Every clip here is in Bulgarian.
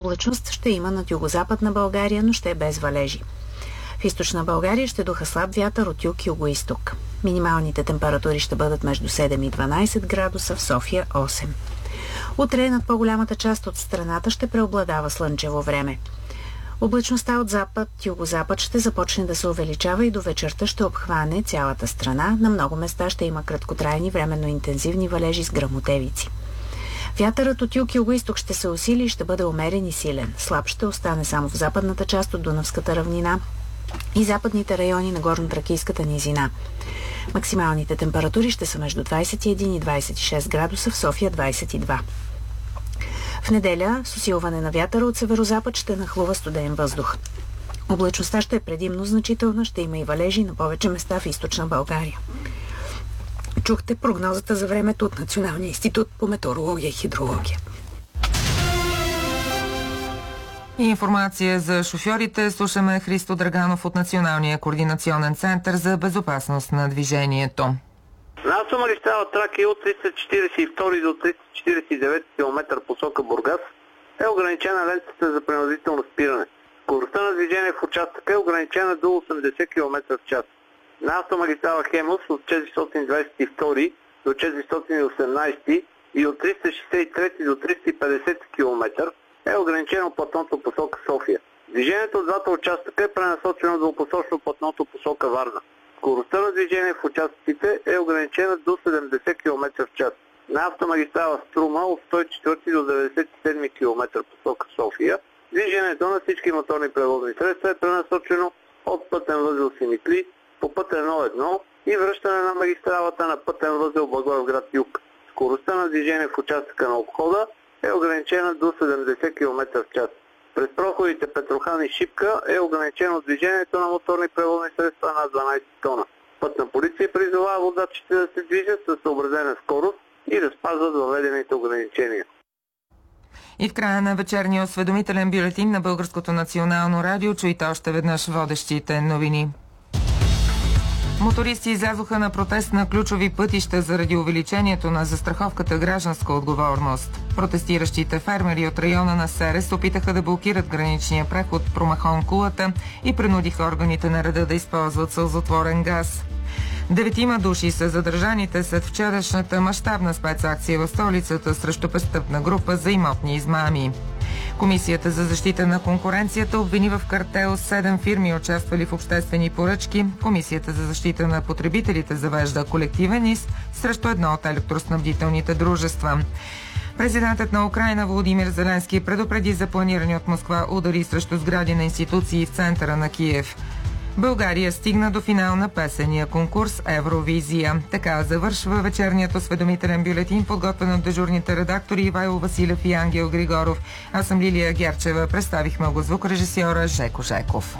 облачност ще има над югозападна България, но ще е без валежи. В източна България ще духа слаб вятър от юг-югоизток. Минималните температури ще бъдат между 7 и 12 градуса, в София 8. Утре над по-голямата част от страната ще преобладава слънчево време. Облачността от запад-югозапад ще започне да се увеличава и до вечерта ще обхване цялата страна. На много места ще има краткотрайни временно интензивни валежи с гръмотевици. Вятърът от юг-югоизток ще се усили и ще бъде умерен и силен. Слаб ще остане само в западната част от Дунавската равнина и западните райони на Горнотракийската низина. Максималните температури ще са между 21 и 26 градуса, в София 22. В неделя с усилване на вятъра от северозапад ще нахлува студен въздух. Облачността ще е предимно значителна, ще има и валежи на повече места в източна България. Чухте прогнозата за времето от Националния институт по метеорология и хидрология. И информация за шофьорите. Слушаме Христо Драганов от Националния координационен център за безопасност на движението. На автомагистрала Тракия от 342 до 349 км посока Бургас е ограничена лентата за принудително спиране. Скоростта на движение в участъка е ограничена до 80 км в час. На автомагистрала Хемус от 422 до 418 и от 363 до 350 км е ограничено платното посока София. Движението от двата участъка е пренасочено до посочно платното посока Варна. Скоростта на движение в участъците е ограничена до 70 км в час. На автомагистрала Струма от 104 до 97 км посока София движението на всички моторни превозни средства е пренасочено от пътен възел Симитли по пътен 1-1 и връщане на магистралата на пътен възел Благоевград юг. Скоростта на движение в участъка на обхода е ограничена до 70 км в час. През проходите Петрохан и Шипка е ограничено движението на моторни превозни средства на 12 тона. Пътна полиция призовава водачите да се движат със съобразена скорост и да спазват въведените ограничения. И в края на вечерния осведомителен бюлетин на Българското национално радио чуйте още веднъж водещите новини. Мотористи излязоха на протест на ключови пътища заради увеличението на застраховката гражданска отговорност. Протестиращите фермери от района на Серес опитаха да блокират граничния преход Промахон-Кулата и принудиха органите на реда да използват сълзотворен газ. 9 души са задържаните след вчерашната мащабна спецакция в столицата срещу престъпна група за имотни измами. Комисията за защита на конкуренцията обвини в картел 7 фирми, участвали в обществени поръчки. Комисията за защита на потребителите завежда колективен иск срещу едно от електроснабдителните дружества. Президентът на Украйна Володимир Зеленски предупреди за планирани от Москва удари срещу сгради на институции в центъра на Киев. България стигна до финал на песения конкурс Евровизия. Така завършва вечерният осведомителен бюлетин, подготвен от дежурните редактори Ивайло Василев и Ангел Григоров. Аз съм Лилия Герчева. Представихме го звукорежисьора Жеко Жеков.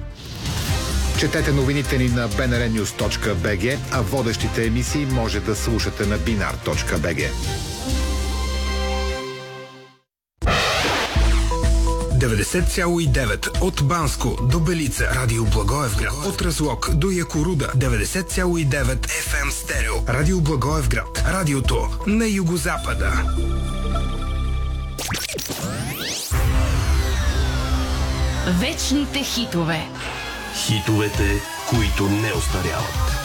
Четете новините ни на bnrnews.bg, а водещите емисии може да слушате на binar.bg. 90,9 от Банско до Белица, Радио Благоевград, от Разлог до Якоруда, 90,9 FM стерео, Радио Благоевград, радиото на югозапада. Вечните хитове. Хитовете, които не остаряват.